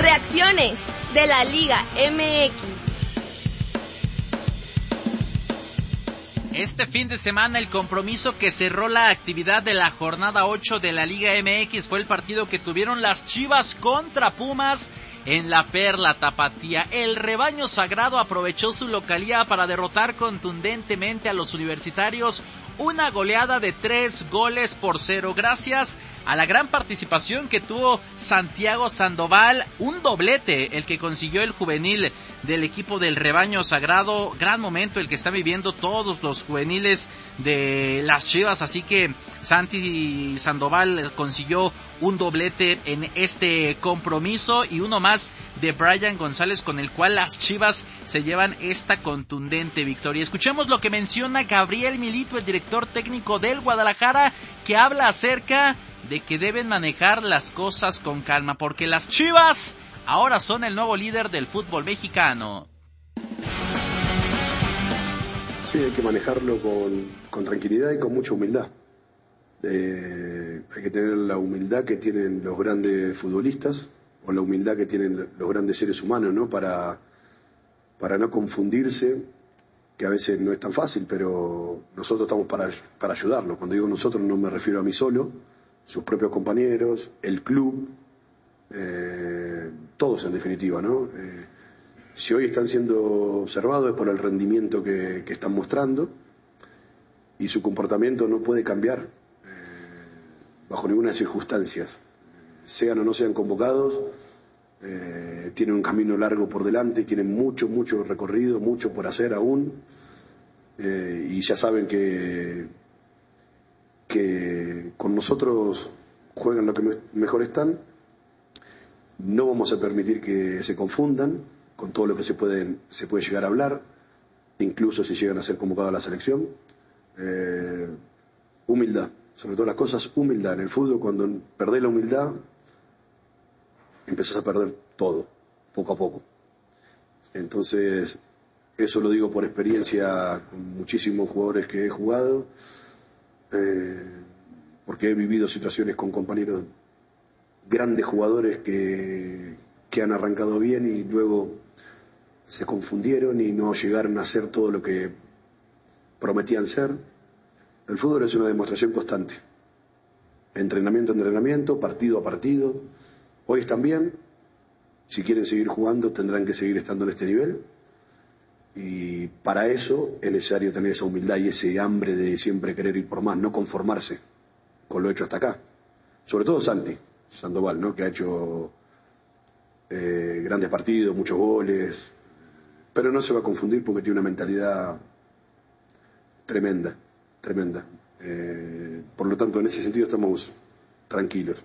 reacciones de la Liga MX. Este fin de semana el compromiso que cerró la actividad de la jornada 8 de la Liga MX fue el partido que tuvieron las Chivas contra Pumas en la Perla Tapatía. El rebaño sagrado aprovechó su localía para derrotar contundentemente a los universitarios, una goleada de 3-0 gracias a la gran participación que tuvo Santiago Sandoval, un doblete el que consiguió el juvenil del equipo del rebaño sagrado, gran momento el que están viviendo todos los juveniles de las Chivas, así que Santi Sandoval consiguió un doblete en este compromiso y uno más de Brian González con el cual las Chivas se llevan esta contundente victoria. Escuchemos lo que menciona Gabriel Milito, el director técnico del Guadalajara, que habla acerca de que deben manejar las cosas con calma, porque las Chivas ahora son el nuevo líder del fútbol mexicano. Sí, hay que manejarlo con tranquilidad y con mucha humildad. Hay que tener la humildad que tienen los grandes futbolistas, o la humildad que tienen los grandes seres humanos, ¿no? Para no confundirse, que a veces no es tan fácil, pero nosotros estamos para ayudarlos. Cuando digo nosotros no me refiero a mí solo, sus propios compañeros, el club, todos en definitiva, ¿no? Si hoy están siendo observados es por el rendimiento que están mostrando, y su comportamiento no puede cambiar bajo ninguna de las circunstancias. Sean o no sean convocados, tienen un camino largo por delante, tienen mucho recorrido, mucho por hacer aún, y ya saben que con nosotros juegan lo que mejor están. No vamos a permitir que se confundan con todo lo que se puede llegar a hablar, incluso si llegan a ser convocados a la selección. Humildad, sobre todas las cosas, humildad. En el fútbol, cuando perdés la humildad, empezás a perder todo, poco a poco. Entonces, eso lo digo por experiencia con muchísimos jugadores que he jugado, porque he vivido situaciones con compañeros, grandes jugadores que han arrancado bien y luego se confundieron y no llegaron a ser todo lo que prometían ser. El fútbol es una demostración constante, entrenamiento a entrenamiento, partido a partido. Hoy están bien, si quieren seguir jugando tendrán que seguir estando en este nivel, y para eso es necesario tener esa humildad y ese hambre de siempre querer ir por más, no conformarse con lo hecho hasta acá. Sobre todo Santi Sandoval, ¿no? Que ha hecho grandes partidos, muchos goles, pero no se va a confundir porque tiene una mentalidad tremenda. Por lo tanto, en ese sentido estamos tranquilos.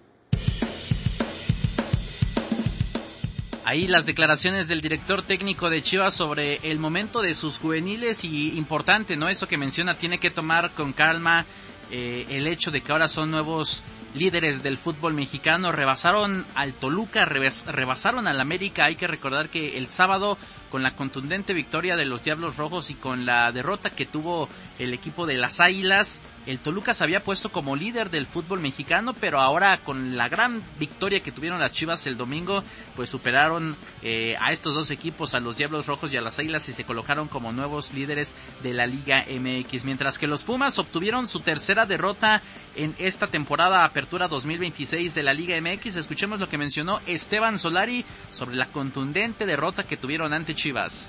Ahí las declaraciones del director técnico de Chivas sobre el momento de sus juveniles, y importante, ¿no? Eso que menciona, tiene que tomar con calma el hecho de que ahora son nuevos líderes del fútbol mexicano. Rebasaron al Toluca, rebasaron al América. Hay que recordar que el sábado, con la contundente victoria de los Diablos Rojos y con la derrota que tuvo el equipo de las Águilas, el Toluca se había puesto como líder del fútbol mexicano, pero ahora con la gran victoria que tuvieron las Chivas el domingo, pues superaron a estos dos equipos, a los Diablos Rojos y a las Águilas, y se colocaron como nuevos líderes de la Liga MX, mientras que los Pumas obtuvieron su tercera derrota en esta temporada Apertura 2026 de la Liga MX. Escuchemos lo que mencionó Esteban Solari sobre la contundente derrota que tuvieron ante Chivas.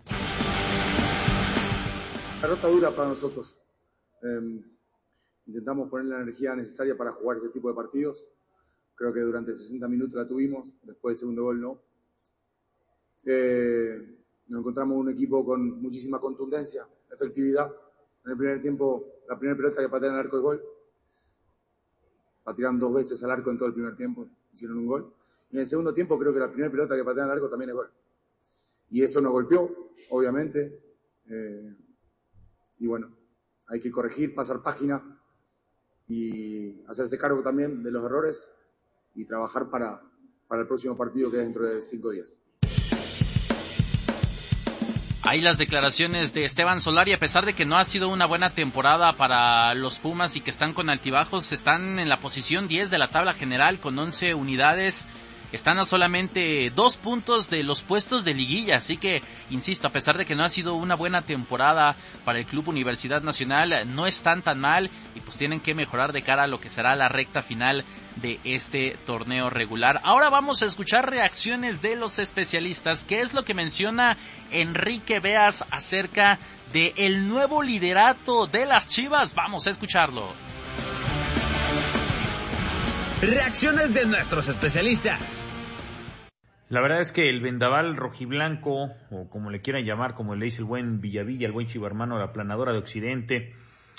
Derrota dura para nosotros. Intentamos poner la energía necesaria para jugar este tipo de partidos. Creo que durante 60 minutos la tuvimos, después del segundo gol no. Nos encontramos un equipo con muchísima contundencia, efectividad. En el primer tiempo, la primera pelota que patearon al arco es gol. Patearon 2 veces al arco en todo el primer tiempo, hicieron un gol. Y en el segundo tiempo creo que la primera pelota que patearon al arco también es gol. Y eso nos golpeó, obviamente. Y bueno, hay que corregir, pasar página y hacerse cargo también de los errores y trabajar para el próximo partido, que es dentro de 5 días. Ahí las declaraciones de Esteban Solari. A pesar de que no ha sido una buena temporada para los Pumas y que están con altibajos, están en la posición 10 de la tabla general con 11 unidades. están a solamente 2 puntos de los puestos de liguilla, así que, insisto, a pesar de que no ha sido una buena temporada para el Club Universidad Nacional, no están tan mal y pues tienen que mejorar de cara a lo que será la recta final de este torneo regular. Ahora vamos a escuchar reacciones de los especialistas. ¿Qué es lo que menciona Enrique Beas acerca de el nuevo liderato de las Chivas? Vamos a escucharlo. Reacciones de nuestros especialistas. La verdad es que el vendaval rojiblanco, o como le quieran llamar, como le dice el buen Villavilla, el buen chivermano, la aplanadora de Occidente,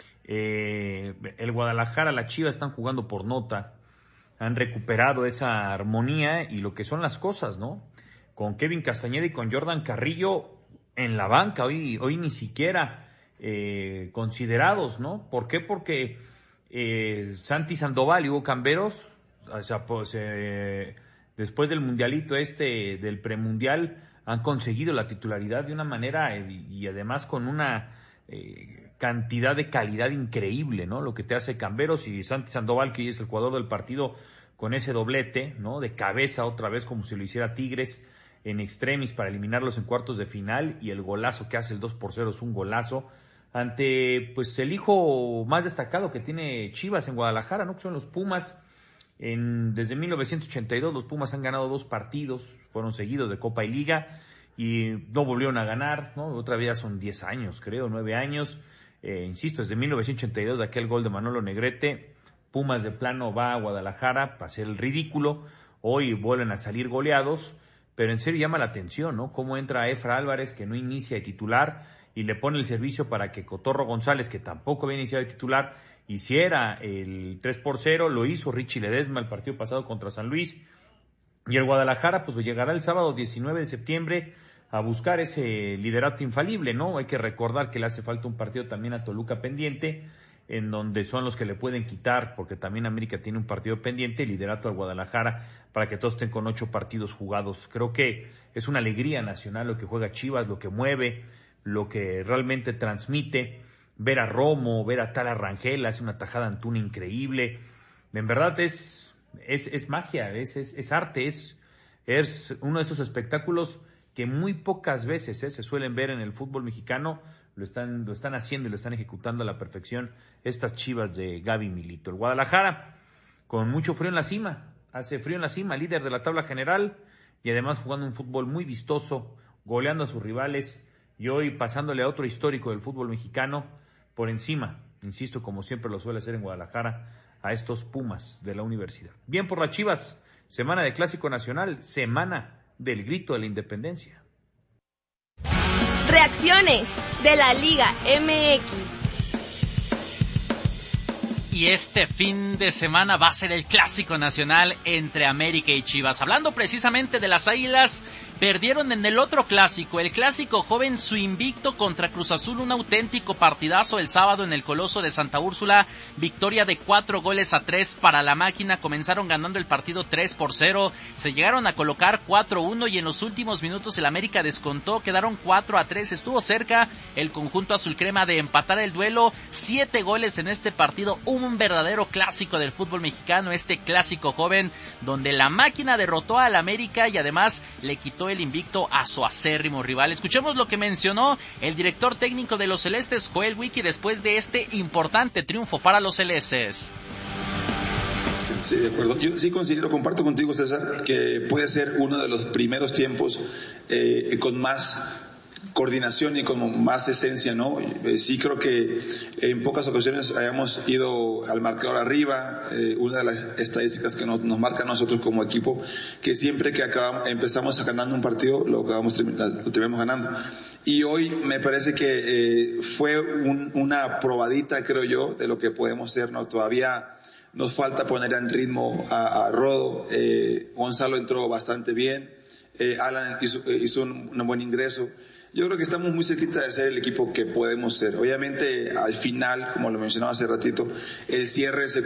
el Guadalajara, la Chivas están jugando por nota, han recuperado esa armonía y lo que son las cosas, ¿no? Con Kevin Castañeda y con Jordan Carrillo en la banca, hoy ni siquiera considerados, ¿no? ¿Por qué? Porque Santi Sandoval y Hugo Camberos, o sea, pues, después del mundialito del premundial, han conseguido la titularidad de una manera y además con una cantidad de calidad increíble, ¿no? Lo que te hace Camberos y Santi Sandoval, que es el jugador del partido con ese doblete, ¿no? De cabeza otra vez como si lo hiciera Tigres en extremis para eliminarlos en cuartos de final, y el golazo que hace el 2-0 es un golazo ante pues el hijo más destacado que tiene Chivas en Guadalajara, ¿no? Que son los Pumas. Desde 1982 los Pumas han ganado 2 partidos, fueron seguidos de Copa y Liga y no volvieron a ganar, ¿no? Otra vez son 10 años, creo, 9 años. Insisto, desde 1982, de aquel gol de Manolo Negrete, Pumas de plano va a Guadalajara para hacer el ridículo. Hoy vuelven a salir goleados, pero en serio llama la atención, ¿no? Cómo entra Efra Álvarez, que no inicia de titular, y le pone el servicio para que Cotorro González, que tampoco había iniciado de titular, hiciera el 3-0, lo hizo Richie Ledesma el partido pasado contra San Luis, y el Guadalajara pues llegará el sábado 19 de septiembre a buscar ese liderato infalible, ¿no? Hay que recordar que le hace falta un partido también a Toluca pendiente, en donde son los que le pueden quitar, porque también América tiene un partido pendiente, el liderato al Guadalajara, para que todos estén con 8 partidos jugados. Creo que es una alegría nacional lo que juega Chivas, lo que mueve, lo que realmente transmite. Ver a Romo, ver a Tala Rangel, hace una tajada Antuna increíble. En verdad es magia, es arte, es uno de esos espectáculos que muy pocas veces se suelen ver en el fútbol mexicano. Lo están haciendo y lo están ejecutando a la perfección estas Chivas de Gaby Milito. El Guadalajara, con mucho frío en la cima, hace frío en la cima, líder de la tabla general y además jugando un fútbol muy vistoso, goleando a sus rivales y hoy pasándole a otro histórico del fútbol mexicano por encima, insisto, como siempre lo suele hacer en Guadalajara, a estos Pumas de la universidad. Bien por las Chivas, semana de Clásico Nacional, semana del grito de la independencia. Reacciones de la Liga MX. Y este fin de semana va a ser el Clásico Nacional entre América y Chivas. Hablando precisamente de las Águilas, perdieron en el otro clásico, el clásico joven, su invicto contra Cruz Azul, un auténtico partidazo el sábado en el Coloso de Santa Úrsula, victoria de 4-3 para la máquina, comenzaron ganando el partido 3-0, se llegaron a colocar 4-1 y en los últimos minutos el América descontó, quedaron 4-3, estuvo cerca el conjunto azul crema de empatar el duelo, 7 goles en este partido, un verdadero clásico del fútbol mexicano, este clásico joven, donde la máquina derrotó al América y además le quitó el invicto a su acérrimo rival. Escuchemos lo que mencionó el director técnico de los Celestes, Joel Wiki, después de este importante triunfo para los Celestes. Sí, de acuerdo. Yo sí comparto contigo, César, que puede ser uno de los primeros tiempos con más coordinación y con más esencia, ¿no? Sí creo que en pocas ocasiones hayamos ido al marcador arriba, una de las estadísticas que nos marca a nosotros como equipo, que siempre que empezamos ganando un partido, lo terminamos ganando. Y hoy me parece que fue una probadita, creo yo, de lo que podemos ser, ¿no? Todavía nos falta poner en ritmo a Rodo, Gonzalo entró bastante bien, Alan hizo un buen ingreso. Yo creo que estamos muy cerquita de ser el equipo que podemos ser. Obviamente, al final, como lo mencionaba hace ratito, el cierre se